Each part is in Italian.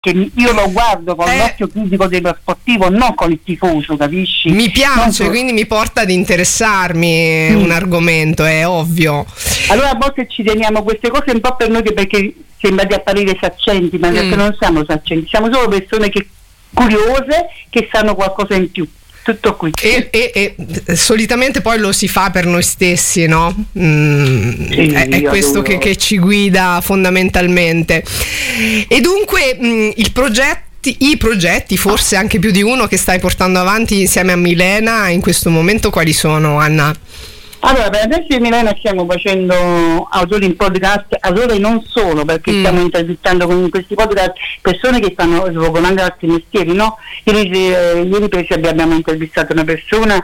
che io lo guardo con l'occhio critico dello sportivo, non con il tifoso, capisci? Mi piace, quindi mi porta ad interessarmi un argomento, è ovvio. Allora a volte ci teniamo queste cose un po' per noi, perché sembra di apparire saccenti, ma in realtà non siamo saccenti, siamo solo persone curiose che sanno qualcosa in più. Tutto qui. E solitamente poi lo si fa per noi stessi, no? È questo che ci guida fondamentalmente. E dunque i progetti, forse anche più di uno, che stai portando avanti insieme a Milena in questo momento, quali sono, Anna? Allora, per adesso in Milena stiamo facendo autori in podcast, autori non solo, perché stiamo intervistando con questi podcast persone che svolgono anche altri mestieri, no? Ieri per esempio abbiamo intervistato una persona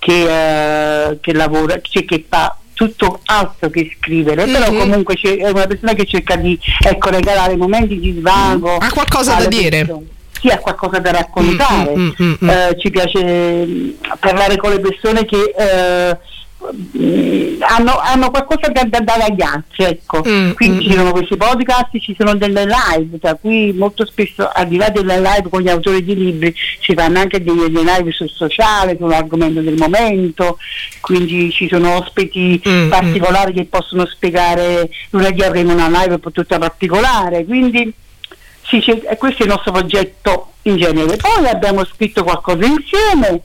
che lavora, che fa tutto altro che scrivere, però comunque è una persona che cerca di regalare momenti di svago. Ha qualcosa da dire. Sì, ha qualcosa da raccontare. Ci piace parlare con le persone che hanno qualcosa da dare agli altri, ecco. Quindi ci sono questi podcast, ci sono delle live, da cui molto spesso, al di là delle live con gli autori di libri, si fanno anche delle live sul sociale, sull'argomento del momento, quindi ci sono ospiti particolari che possono spiegare. Lunedì avremo una live tutta particolare, quindi questo è il nostro progetto in genere. Poi abbiamo scritto qualcosa insieme.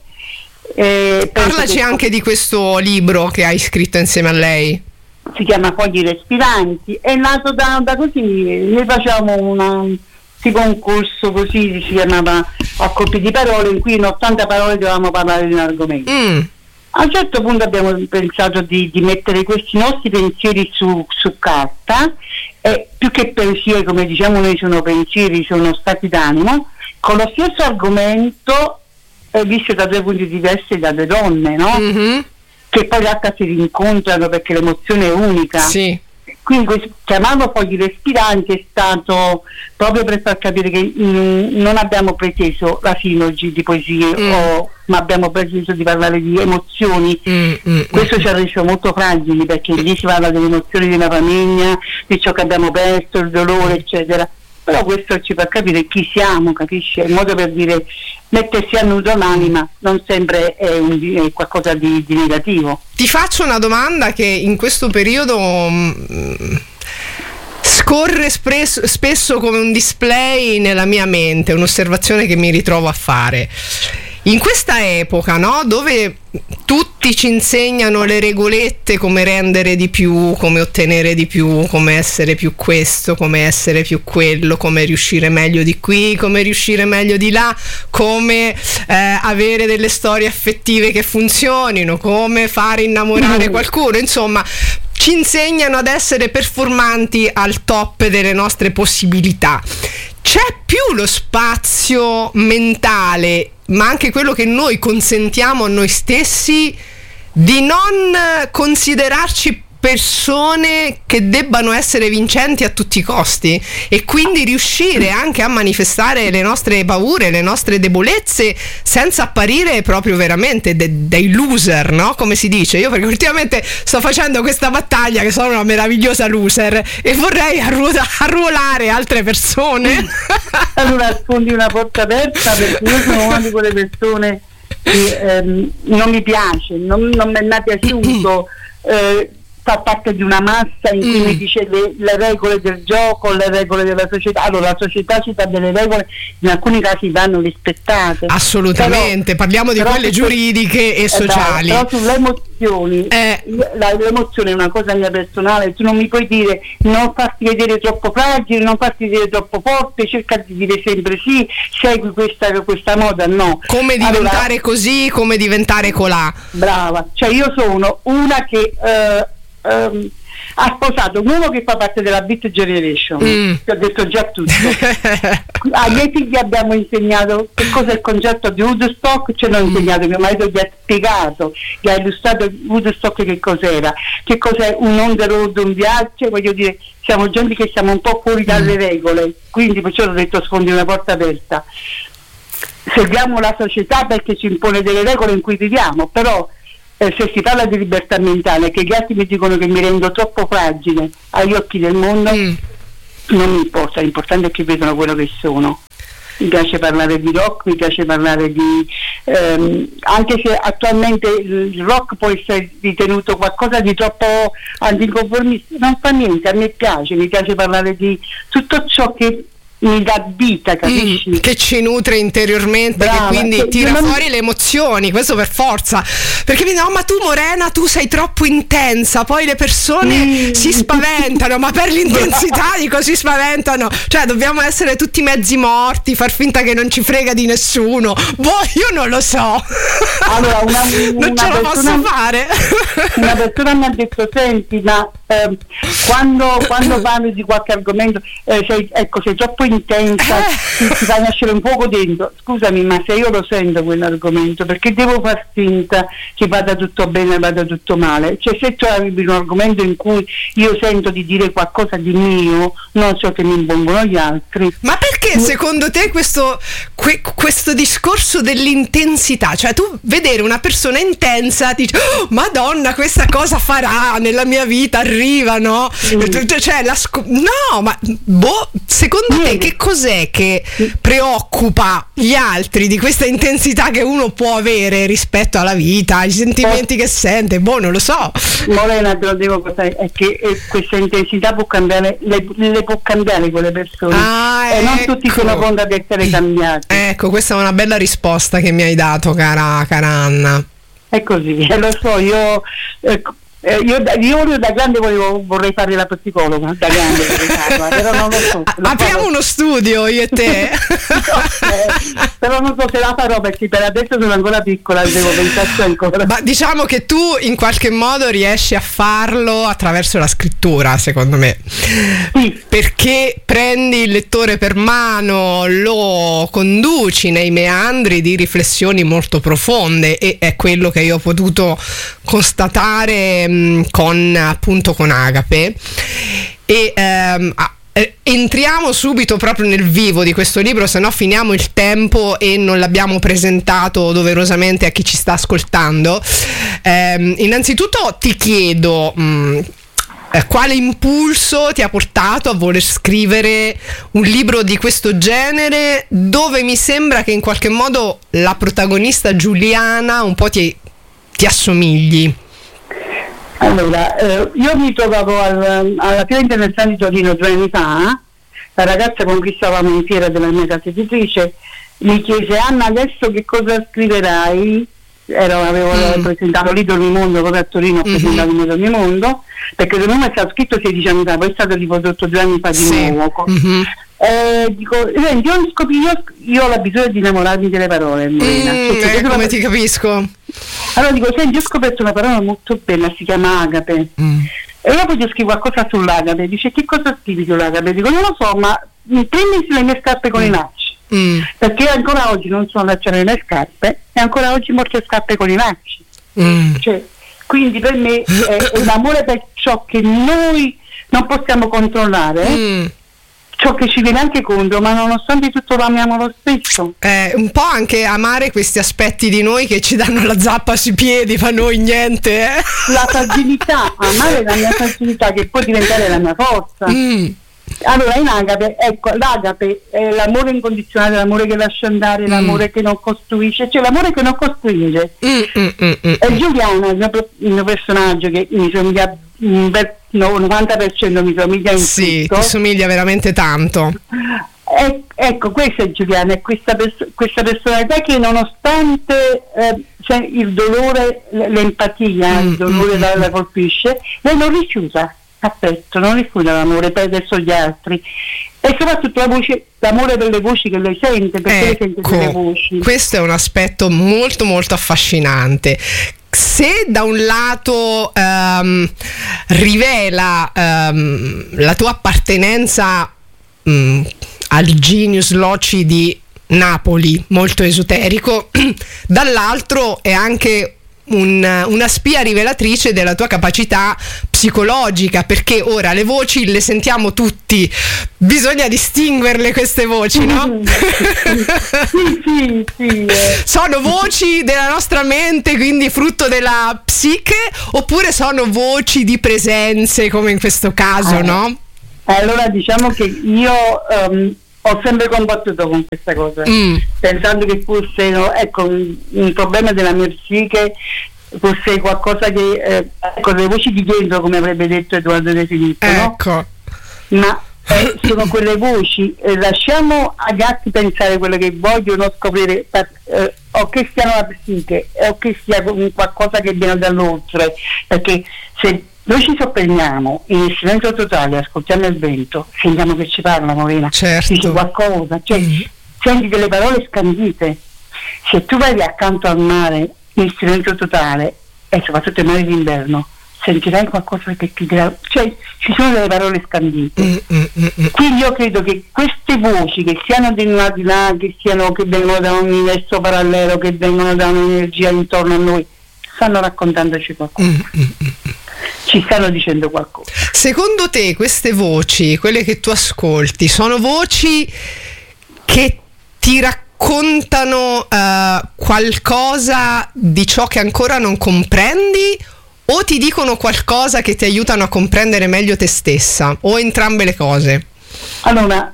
Parlaci anche di questo libro che hai scritto insieme a lei. Si chiama Fogli Respiranti, è nato da così, noi facciamo tipo un corso così, si chiamava A colpi di parole, in cui in 80 parole dovevamo parlare di un argomento. A un certo punto abbiamo pensato di mettere questi nostri pensieri su carta, e più che pensieri, come diciamo noi, sono pensieri, sono stati d'animo, con lo stesso argomento visto da due punti diversi da due donne, no? Che poi in realtà si rincontrano perché l'emozione è unica. Sì. Quindi chiamarlo Fogli Respiranti è stato proprio per far capire che non abbiamo preteso la sinologi di poesie, ma abbiamo preteso di parlare di emozioni. Questo ci ha reso molto fragili, perché lì si parla delle emozioni di una famiglia, di ciò che abbiamo perso, il dolore, eccetera. Però questo ci fa capire chi siamo, capisci? È un modo per dire, mettersi a nudo l'anima non sempre è qualcosa di negativo. Ti faccio una domanda che in questo periodo scorre spesso come un display nella mia mente, un'osservazione che mi ritrovo a fare. In questa epoca, no, dove tutti ci insegnano le regolette, come rendere di più, come ottenere di più, come essere più questo, come essere più quello, come riuscire meglio di qui, come riuscire meglio di là, come avere delle storie affettive che funzionino, come fare innamorare qualcuno, insomma ci insegnano ad essere performanti al top delle nostre possibilità. C'è più lo spazio mentale, ma anche quello che noi consentiamo a noi stessi, di non considerarci persone che debbano essere vincenti a tutti i costi, e quindi riuscire anche a manifestare le nostre paure, le nostre debolezze, senza apparire proprio veramente dei loser, no? Come si dice. Io perché ultimamente sto facendo questa battaglia, che sono una meravigliosa loser, e vorrei arruolare altre persone. Allora sfondi una porta aperta, perché io sono una di quelle persone che non mi piace, non mi è mai piaciuto fa parte di una massa in cui mi dice le regole del gioco, le regole della società. Allora la società ci dà delle regole, in alcuni casi vanno rispettate. Assolutamente, parliamo di quelle giuridiche e sociali. Però sulle emozioni, l'emozione è una cosa mia personale, tu non mi puoi dire non farti vedere troppo fragile, non farti vedere troppo forte, cerca di dire sempre sì, segui questa moda, no. Come diventare così, come diventare colà. Brava, cioè io sono una che ha sposato uno che fa parte della Beat Generation, ti ho detto già tutto. Ai miei figli abbiamo insegnato che cosa è il concetto di Woodstock, ce l'ho insegnato, mio marito gli ha spiegato, gli ha illustrato Woodstock che cos'era, che cos'è un on the road, un viaggio. Voglio dire, siamo gente che siamo un po' fuori dalle regole, quindi perciò ho detto sfondi una porta aperta. Seguiamo la società perché ci impone delle regole in cui viviamo, però se si parla di libertà mentale, che gli altri mi dicono che mi rendo troppo fragile agli occhi del mondo, non mi importa, l'importante è che vedono quello che sono. Mi piace parlare di rock, mi piace parlare di anche se attualmente il rock può essere ritenuto qualcosa di troppo anticonformista, non fa niente, a me mi piace parlare di tutto ciò che mi dà vita, capisci? Che ci nutre interiormente. Brava, che quindi tira fuori le emozioni, questo per forza, perché mi dicono: ma tu Morena, tu sei troppo intensa, poi le persone si spaventano, ma per l'intensità di così spaventano, cioè dobbiamo essere tutti mezzi morti, far finta che non ci frega di nessuno. Io non lo so. Allora, non ce lo posso fare. Una persona mi ha detto: senti, ma quando parli di qualche argomento sei troppo intensa, ti fai nascere un fuoco dentro. Scusami, ma se io lo sento quell'argomento, perché devo far finta che vada tutto bene e vada tutto male? Cioè, se tu arrivi in un argomento in cui io sento di dire qualcosa di mio, non so che mi impongono gli altri. Ma perché secondo te questo discorso dell'intensità? Cioè, tu vedere una persona intensa dici: oh, Madonna, questa cosa farà nella mia vita, arriva, no? Cioè, no, ma secondo te che cos'è che preoccupa gli altri di questa intensità che uno può avere rispetto alla vita, ai sentimenti che sente? Non lo so. Morena, te lo devo dire, è che questa intensità può cambiare, le può cambiare quelle persone, e non tutti sono pronti ad essere cambiati. Ecco, questa è una bella risposta che mi hai dato, cara Anna. È così, lo so, io da grande vorrei fare la psicologa, da grande però non lo so. Apriamo uno studio io e te. Però non so se la farò, perché per adesso sono ancora piccola, devo pensarci ancora. Ma diciamo che tu in qualche modo riesci a farlo attraverso la scrittura, secondo me. Sì. Perché prendi il lettore per mano, lo conduci nei meandri di riflessioni molto profonde, e è quello che io ho potuto constatare con Agape. E entriamo subito proprio nel vivo di questo libro, se no finiamo il tempo e non l'abbiamo presentato doverosamente a chi ci sta ascoltando. Innanzitutto ti chiedo quale impulso ti ha portato a voler scrivere un libro di questo genere, dove mi sembra che in qualche modo la protagonista Giuliana un po' ti assomigli. Allora, io mi trovavo alla Fiera Internazionale di Torino 2 anni fa. La ragazza con cui stavamo in fiera della mia casa editrice mi chiese: Anna, adesso che cosa scriverai? Avevo presentato l'I Dormimondo, proprio a Torino ho presentato l'I Dormimondo, perché il nome è stato scritto 16 anni fa, poi è stato riprodotto 2 anni fa di nuovo. Dico, senti, io ho l'abitudine di innamorarmi delle parole, come ti capisco. Allora dico: senti, ho scoperto una parola molto bella, si chiama agape. E allora poi io scrivo qualcosa sull'agape. Dice: che cosa scrivi sull'agape? Dico: non lo so, ma prendi le mie scarpe con i lacci, perché ancora oggi non so allacciare le mie scarpe, e ancora oggi molte scarpe con i lacci. Cioè, quindi per me è l'amore per ciò che noi non possiamo controllare, ciò che ci viene anche contro, ma nonostante tutto lo amiamo lo stesso. Un po' anche amare questi aspetti di noi che ci danno la zappa sui piedi, ma noi niente. La fragilità, amare la mia fragilità, che può diventare la mia forza. Allora, in agape, ecco, l'agape è l'amore incondizionato, l'amore che lascia andare, l'amore che non costruisce, cioè l'amore che non costringe. E Giuliana, il mio personaggio, che mi somiglia 90% mi somiglia in tutto. Sì, ti somiglia veramente tanto. Ecco, questa è Giuliana, è questa personalità che nonostante il dolore, l'empatia, il dolore la colpisce, lei non rifiuta affetto, non rifiuta l'amore verso gli altri, e soprattutto l'amore per le voci che lei sente, perché lei sente delle voci. Questo è un aspetto molto molto affascinante. Se da un lato rivela la tua appartenenza al genius loci di Napoli, molto esoterico, dall'altro è anche una spia rivelatrice della tua capacità psicologica, perché ora le voci le sentiamo tutti, bisogna distinguerle queste voci, no? Sì. Sono voci della nostra mente, quindi frutto della psiche, oppure sono voci di presenze, come in questo caso, no? Allora diciamo che io ho sempre combattuto con questa cosa, pensando che fosse un problema della mia psiche, fosse qualcosa che con le voci di dentro, come avrebbe detto Edoardo De Filippo, ecco. No? Ma sono quelle voci, lasciamo agli altri pensare quello che vogliono scoprire, o che siano la psiche o che sia qualcosa che viene dall'oltre, perché se noi ci soffermiamo in silenzio totale, ascoltiamo il vento, sentiamo che ci parla, Morena, certo. dice qualcosa, cioè senti delle parole scandite. Se tu vai accanto al mare in silenzio totale, e soprattutto il mare d'inverno, sentirai qualcosa che ti dirà, cioè ci sono delle parole scandite. Quindi io credo che queste voci, che siano di là, che vengono da un universo parallelo, che vengono da un'energia intorno a noi, stanno raccontandoci qualcosa. Ci stanno dicendo qualcosa. Secondo te queste voci, quelle che tu ascolti, sono voci che ti raccontano qualcosa di ciò che ancora non comprendi, o ti dicono qualcosa che ti aiutano a comprendere meglio te stessa, o entrambe le cose? Allora,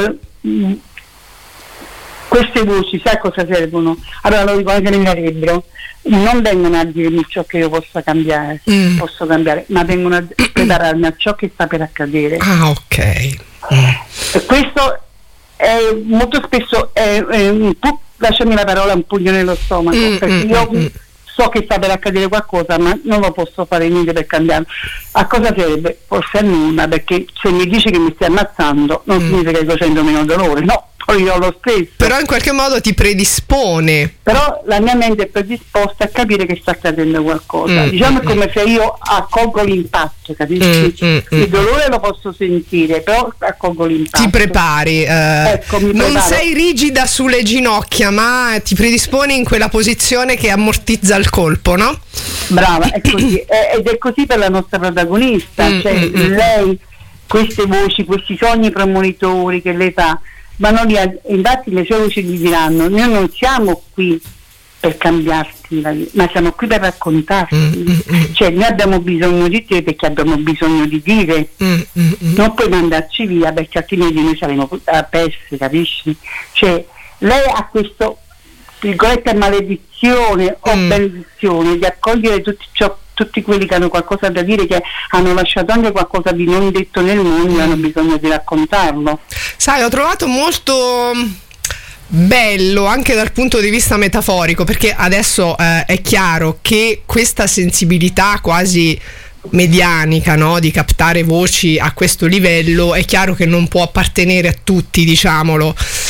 queste voci, sai cosa servono? Allora lo dico anche nel mio libro, non vengono a dirmi ciò che io posso cambiare, ma vengono a prepararmi a ciò che sta per accadere. Ah, ok. E questo è molto spesso lasciami la parola, un pugno nello stomaco, perché io so che sta per accadere qualcosa, ma non lo posso fare niente per cambiarlo. A cosa serve? Forse a nulla, perché se mi dici che mi stai ammazzando non significa che io sento meno dolore, no, io lo stesso. Però in qualche modo ti predispone. Però la mia mente è predisposta a capire che sta accadendo qualcosa. Diciamo è come se io accolgo l'impatto, capisci? Il dolore lo posso sentire, però accolgo l'impatto. Ti prepari, ecco, mi non preparo. sei rigida sulle ginocchia, ma ti predisponi in quella posizione che ammortizza il colpo, no? Brava, è così. Ed è così per la nostra protagonista, cioè lei, queste voci, questi sogni premonitori che lei fa, vanno lì, infatti le sue voci gli diranno: noi non siamo qui per cambiarti la vita, ma siamo qui per raccontarti. Cioè noi abbiamo bisogno di te perché abbiamo bisogno di dire, non puoi mandarci via perché altrimenti noi saremo persi, capisci? Cioè lei ha questo virgolette maledizione o benedizione di accogliere tutti quelli che hanno qualcosa da dire, che hanno lasciato anche qualcosa di non detto nel mondo e hanno bisogno di raccontarlo. Sai, ho trovato molto bello anche dal punto di vista metaforico, perché adesso è chiaro che questa sensibilità quasi medianica, no, di captare voci a questo livello, è chiaro che non può appartenere a tutti, diciamolo.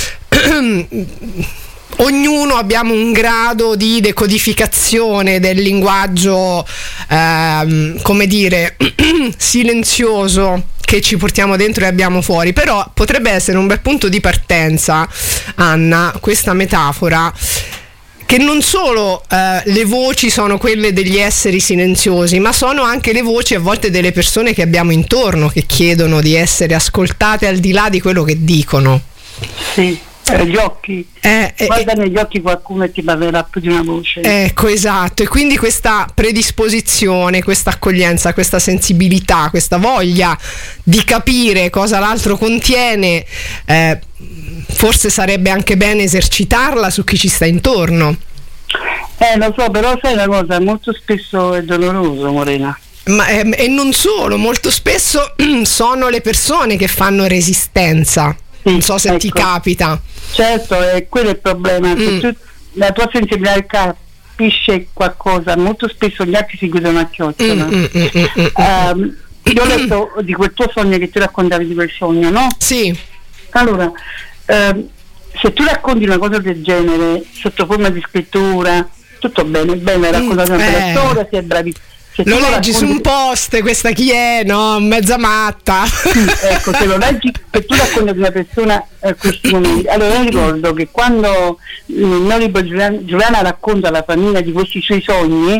Ognuno abbiamo un grado di decodificazione del linguaggio, come dire, silenzioso che ci portiamo dentro e abbiamo fuori. Però potrebbe essere un bel punto di partenza, Anna, questa metafora, che non solo le voci sono quelle degli esseri silenziosi, ma sono anche le voci a volte delle persone che abbiamo intorno, che chiedono di essere ascoltate al di là di quello che dicono. Sì. Gli occhi, guarda negli occhi qualcuno e ti parlerà più di una voce. Ecco, esatto. E quindi questa predisposizione, questa accoglienza, questa sensibilità, questa voglia di capire cosa l'altro contiene, forse sarebbe anche bene esercitarla su chi ci sta intorno. Lo so, però sai una cosa, molto spesso è doloroso, Morena. Ma e non solo, molto spesso sono le persone che fanno resistenza. Non so se ti capita. Certo, è quello il problema. Se tu, la tua sensibilità capisce qualcosa, molto spesso gli altri si chiudono a chiocciola. Io ho letto di quel tuo sogno, che tu raccontavi di quel sogno, no? Sì. Allora, se tu racconti una cosa del genere sotto forma di scrittura, tutto bene, bene, raccontato una bella storia, sei bravissimo. Lo leggi su un post, questa chi è, no? Mezza matta. Ecco, se lo leggi, se tu racconti di una persona questi momenti. Allora io ricordo che quando il mio libro Giuliana racconta alla famiglia di questi suoi sogni,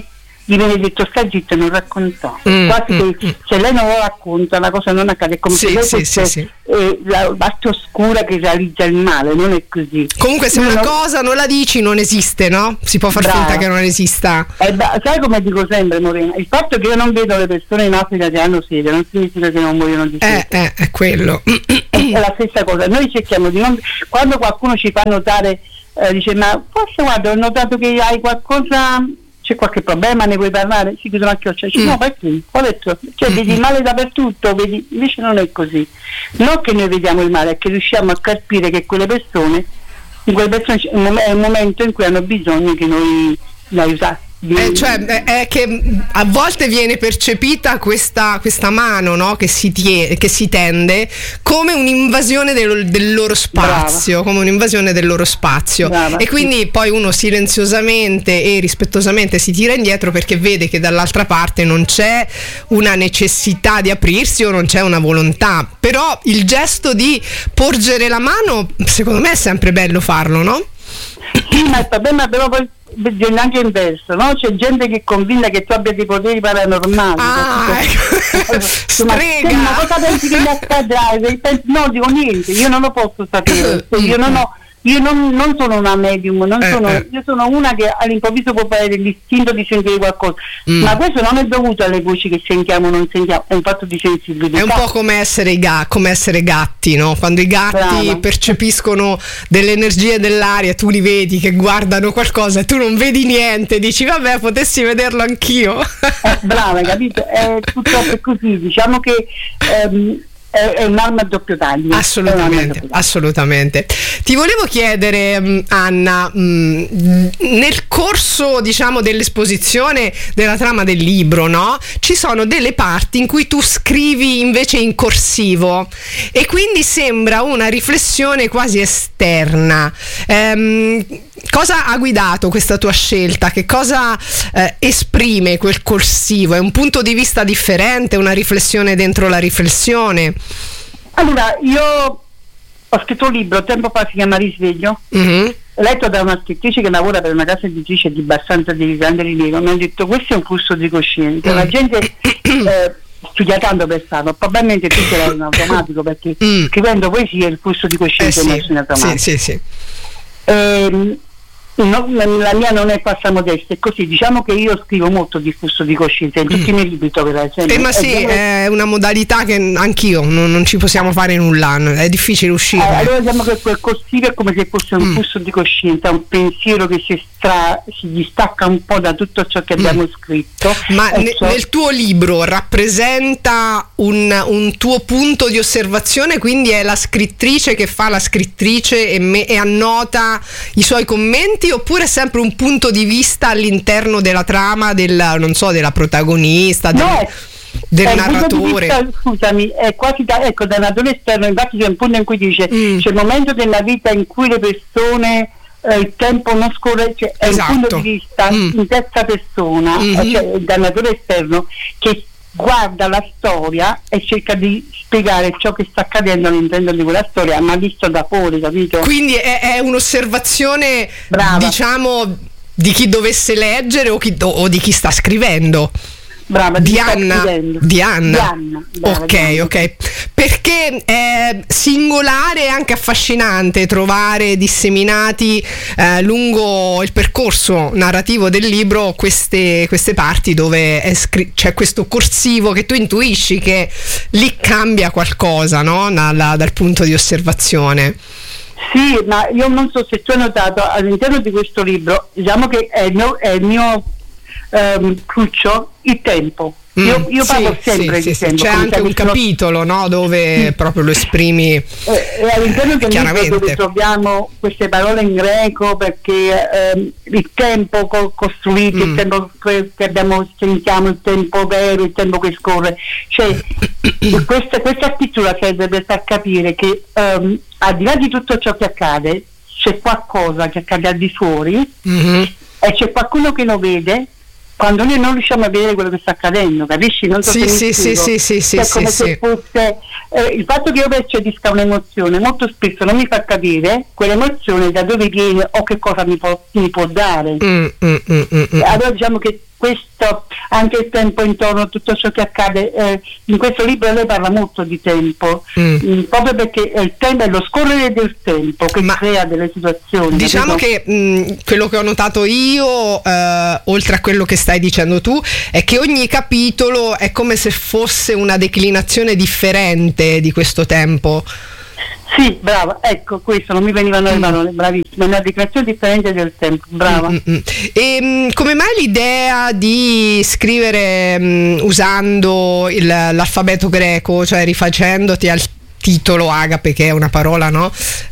gli viene detto sta zitta, non raccontò. Quasi che se lei non lo racconta la cosa non accade, come se lei fosse la parte oscura che realizza il male, non è così. Comunque se una cosa non la dici non esiste, no? Si può far finta che non esista. Sai come dico sempre, Morena, il fatto che io non vedo le persone in Africa che hanno sede non significa che non muoiono di sede. È quello. È la stessa cosa, noi cerchiamo di non, quando qualcuno ci fa notare, dice ma forse guarda ho notato che hai qualcosa, c'è qualche problema, ne vuoi parlare? Si chiudono a chioccia, no perché? Ho detto, cioè vedi il male dappertutto, vedi? Invece non è così, non che noi vediamo il male, è che riusciamo a capire che quelle persone è un momento in cui hanno bisogno che noi li aiutiamo. È che a volte viene percepita questa mano, no? che si tende come un'invasione del loro spazio. Brava. Come un'invasione del loro spazio. Brava, e quindi poi uno silenziosamente e rispettosamente si tira indietro perché vede che dall'altra parte non c'è una necessità di aprirsi o non c'è una volontà, però il gesto di porgere la mano secondo me è sempre bello farlo, no? Sì, ma il problema però poi bisogna anche inverso, no? C'è gente che è convinta che tu abbia dei poteri paranormali. Strega! Ma cosa pensi che mi accadrà? No, dico niente, io non lo posso sapere. Io non sono una medium, io sono una che all'improvviso può avere l'istinto di sentire qualcosa, ma questo non è dovuto alle voci che sentiamo o non sentiamo, è un fatto di sensibilità. È un po' come essere gatti, no? Quando i gatti percepiscono delle energie dell'aria, tu li vedi che guardano qualcosa e tu non vedi niente, dici vabbè, potessi vederlo anch'io. Brava, capito? Purtroppo è così, diciamo che è un'arma a doppio taglio. Assolutamente. Ti volevo chiedere, Anna, nel corso, diciamo, dell'esposizione della trama del libro, no? Ci sono delle parti in cui tu scrivi invece in corsivo e quindi sembra una riflessione quasi esterna. Cosa ha guidato questa tua scelta? Che cosa esprime quel corsivo? È un punto di vista differente, una riflessione dentro la riflessione? Allora, io ho scritto un libro tempo fa, si chiama Risveglio, letto da una scrittrice che lavora per una casa editrice di grande rilievo. Mi hanno detto questo è un flusso di coscienza. La gente studia tanto per farlo, probabilmente tu ce l'hai in automatico perché scrivendo poesia il flusso di coscienza è messo in automatico. Sì. No, la mia non è falsa modestia, è così, diciamo che io scrivo molto di flusso di coscienza in tutti i miei libri, per esempio. Ma sì, è una modalità che anch'io non ci possiamo fare nulla, è difficile uscire. Allora diciamo che quel corsivo è come se fosse un flusso di coscienza, un pensiero che si distacca un po' da tutto ciò che abbiamo scritto. Ma nel tuo libro rappresenta un tuo punto di osservazione, quindi è la scrittrice che fa la scrittrice e annota i suoi commenti, oppure è sempre un punto di vista all'interno della trama della protagonista, del narratore? Vista, scusami, è quasi da narratore esterno. Infatti c'è un punto in cui dice c'è il momento della vita in cui le persone il tempo non scorre, cioè è un punto di vista in terza persona, cioè dal narratore esterno che guarda la storia e cerca di spiegare ciò che sta accadendo all'interno di quella storia, ma visto da fuori, capito? Quindi è un'osservazione, diciamo, di chi dovesse leggere o di chi sta scrivendo. Brava, di Anna. Ok. Perché è singolare e anche affascinante trovare disseminati lungo il percorso narrativo del libro queste parti dove c'è questo corsivo che tu intuisci che lì cambia qualcosa, no? Dal punto di osservazione. Sì, ma io non so se tu hai notato all'interno di questo libro, diciamo che è il mio cruccio, il tempo. Io parlo sempre di tempo. C'è anche un capitolo, no, dove proprio lo esprimi all'interno del libro, dove troviamo queste parole in greco, perché il tempo costruito, il tempo che sentiamo, il tempo vero, il tempo che scorre, cioè questa scrittura serve per far capire che al di là di tutto ciò che accade c'è qualcosa che accade al di fuori e c'è qualcuno che lo vede quando noi non riusciamo a vedere quello che sta accadendo, capisci? Non so sì, è come se fosse il fatto che io percepisca un'emozione molto spesso non mi fa capire quell'emozione da dove viene o che cosa mi può dare. Allora diciamo che questo, anche il tempo intorno, tutto ciò che accade, in questo libro lei parla molto di tempo, proprio perché il tempo è lo scorrere del tempo che crea delle situazioni. Diciamo che quello che ho notato io, oltre a quello che stai dicendo tu, è che ogni capitolo è come se fosse una declinazione differente di questo tempo. Sì, brava, ecco, questo non mi venivano le parole, bravissima, una declinazione differente del tempo, brava. E come mai l'idea di scrivere usando l'alfabeto greco, cioè rifacendoti al titolo agape, che è una parola, no?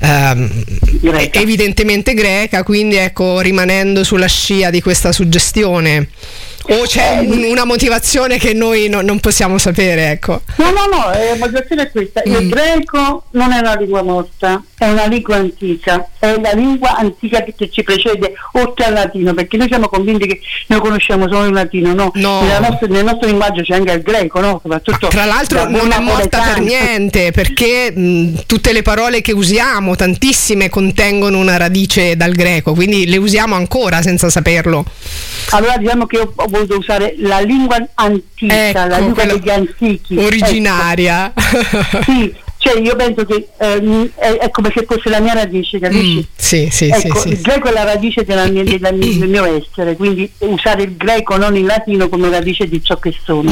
Evidentemente greca, quindi ecco, rimanendo sulla scia di questa suggestione? O c'è una motivazione che noi non possiamo sapere, ecco? No, la motivazione è questa. Il greco non è una lingua morta, è una lingua antica, è la lingua antica che ci precede, oltre al latino, perché noi siamo convinti che noi conosciamo solo il latino, no? Nel nostro linguaggio c'è anche il greco, no? Soprattutto, tra l'altro non è morta per niente, perché tutte le parole che usiamo, tantissime, contengono una radice dal greco, quindi le usiamo ancora senza saperlo. Allora diciamo che ho voluto usare la lingua antica, ecco, la lingua degli antichi, originaria. Ecco. Sì, cioè io penso che è come se fosse la mia radice, capisci? Sì, ecco, sì. Il greco è la radice del mio essere, quindi usare il greco, non il latino, come radice di ciò che sono.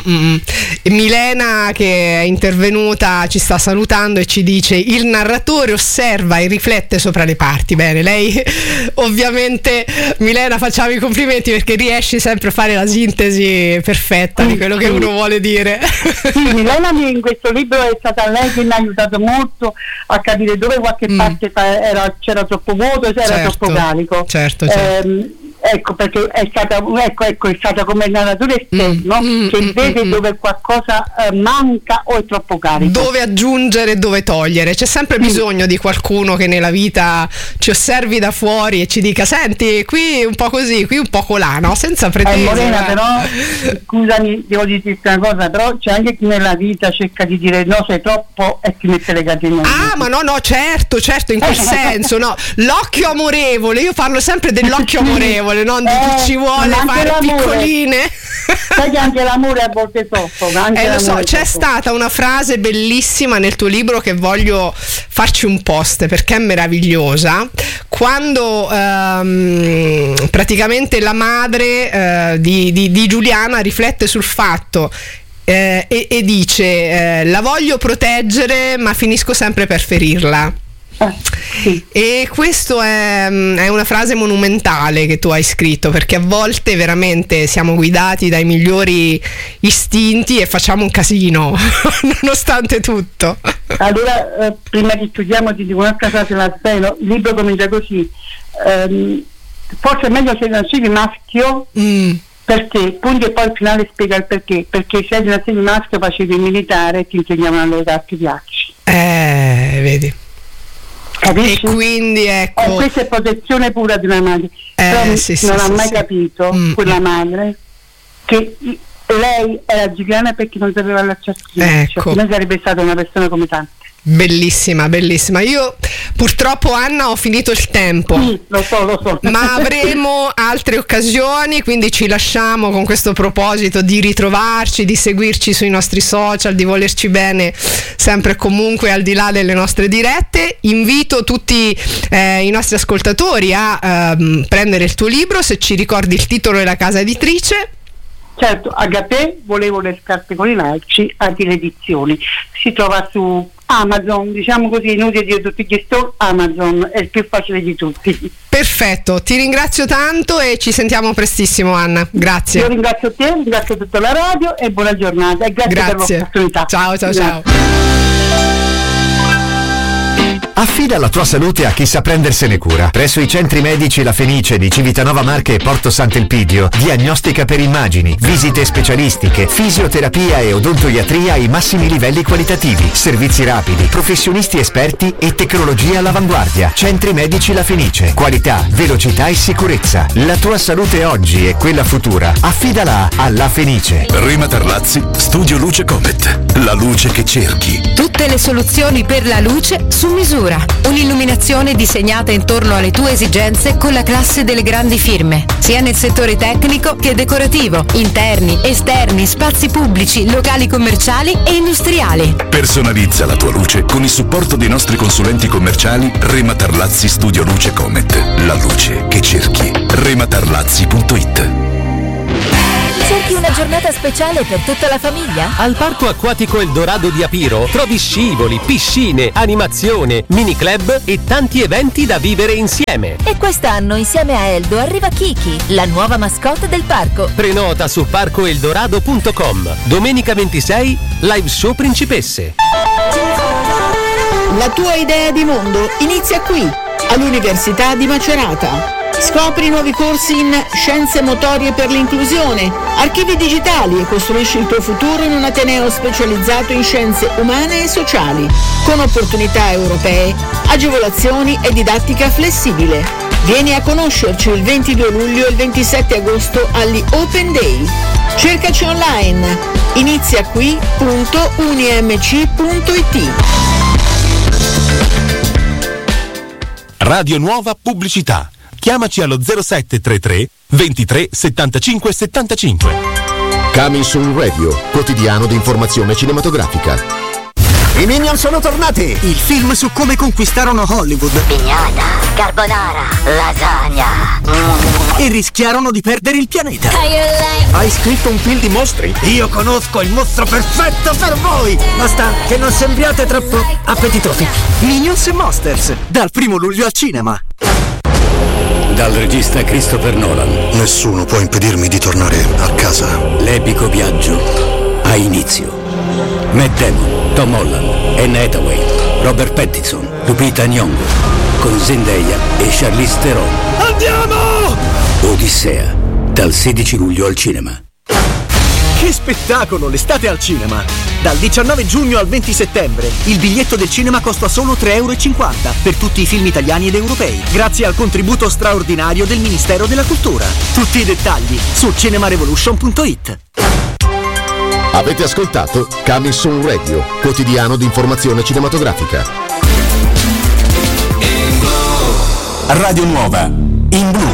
Milena, che è intervenuta, ci sta salutando e ci dice: il narratore osserva e riflette sopra le parti. Bene, lei ovviamente, Milena, facciamo i complimenti perché riesci sempre a fare la sintesi perfetta di quello che uno vuole dire. Sì, Milena in questo libro è stata lei che mi ha aiutato molto a capire dove qualche parte c'era troppo vuoto, c'era troppo carico. Certo. Ecco, perché è stata come il narratore esterno che vede dove qualcosa manca o è troppo carico, dove aggiungere e dove togliere. C'è sempre bisogno di qualcuno che nella vita ci osservi da fuori e ci dica: senti, qui un po' così, qui un po' colà, no? Senza pretese. Morena, però scusami, devo dirti una cosa, però c'è anche chi nella vita cerca di dire no, sei troppo, e ti mette le catene. Ma no, certo, in quel senso, no. L'occhio amorevole, io parlo sempre dell'occhio amorevole, non di chi ci vuole fare piccoline. Sai che anche l'amore a volte soffoca. Lo so, c'è stata una frase bellissima nel tuo libro che voglio farci un post perché è meravigliosa, quando praticamente la madre di Giuliana riflette sul fatto e dice la voglio proteggere ma finisco sempre per ferirla. Sì. E questo è una frase monumentale che tu hai scritto, perché a volte veramente siamo guidati dai migliori istinti e facciamo un casino nonostante tutto. Allora prima che chiudiamo ti dico un'altra frase, la svelo. Il libro comincia così: forse è meglio se non sei maschio, perché punto, e poi al finale spiega il perché se sei nazione maschio facevi il militare e ti insegnavano a legarti gli acci. Vedi. Capisci? E quindi ecco, questa è protezione pura di una madre. Non ha mai capito quella madre che lei era gigana perché non sapeva allacciarsi, ecco. Non sarebbe stata una persona come tante. Bellissima. Io purtroppo, Anna, ho finito il tempo. Sì, lo so. Ma avremo altre occasioni, quindi ci lasciamo con questo proposito di ritrovarci, di seguirci sui nostri social, di volerci bene sempre e comunque al di là delle nostre dirette. Invito tutti i nostri ascoltatori a prendere il tuo libro, se ci ricordi il titolo e la casa editrice. Certo, Agapè, volevo le scarpe con i lacci, Agile Edizioni. Si trova su Amazon, diciamo così, inutile dire tutti gli store, Amazon è il più facile di tutti. Perfetto, ti ringrazio tanto e ci sentiamo prestissimo, Anna. Grazie. Io ringrazio te, ringrazio tutta la radio e buona giornata e grazie per l'opportunità. Ciao. Affida la tua salute a chi sa prendersene cura. Presso i centri medici La Fenice di Civitanova Marche e Porto Sant'Elpidio, diagnostica per immagini, visite specialistiche, fisioterapia e odontoiatria ai massimi livelli qualitativi, servizi rapidi, professionisti esperti e tecnologia all'avanguardia. Centri medici La Fenice, qualità, velocità e sicurezza. La tua salute oggi e quella futura, affidala a La Fenice. Rima Terlazzi, Studio Luce Comet, la luce che cerchi. Tutte le soluzioni per la luce su misura. Architettura, un'illuminazione disegnata intorno alle tue esigenze con la classe delle grandi firme, sia nel settore tecnico che decorativo, interni, esterni, spazi pubblici, locali commerciali e industriali. Personalizza la tua luce con il supporto dei nostri consulenti commerciali Rema Tarlazzi Studio Luce Comet. La luce che cerchi. rematarlazzi.it. Cerchi una giornata speciale per tutta la famiglia? Al Parco Acquatico Eldorado di Apiro trovi scivoli, piscine, animazione, mini club e tanti eventi da vivere insieme. E quest'anno insieme a Eldo arriva Kiki, la nuova mascotte del parco. Prenota su parcoeldorado.com. Domenica 26, live show Principesse. La tua idea di mondo inizia qui, all'Università di Macerata. Scopri nuovi corsi in Scienze Motorie per l'Inclusione, Archivi Digitali e costruisci il tuo futuro in un ateneo specializzato in scienze umane e sociali, con opportunità europee, agevolazioni e didattica flessibile. Vieni a conoscerci il 22 luglio e il 27 agosto agli Open Day. Cercaci online, iniziaqui.unimc.it. Radio Nuova Pubblicità. Chiamaci allo 0733 23 75 75. Coming Soon Radio, quotidiano di informazione cinematografica. I Minion sono tornati! Il film su come conquistarono Hollywood. Pignata, carbonara, lasagna. E rischiarono di perdere il pianeta. Hai scritto un film di mostri? Io conosco il mostro perfetto per voi! Basta che non sembriate troppo appetitosi. Minions e Monsters, dal 1 luglio al cinema. Dal regista Christopher Nolan. Nessuno può impedirmi di tornare a casa. L'epico viaggio ha inizio. Matt Damon, Tom Holland, Anne Hathaway, Robert Pattinson, Lupita Nyong'o, con Zendaya e Charlize Theron. Andiamo! Odissea, dal 16 luglio al cinema. Che spettacolo, l'estate al cinema! Dal 19 giugno al 20 settembre il biglietto del cinema costa solo €3,50 per tutti i film italiani ed europei, grazie al contributo straordinario del Ministero della Cultura. Tutti i dettagli su cinemarevolution.it. Avete ascoltato Coming Soon Radio, quotidiano di informazione cinematografica. Radio Nuova, in blu.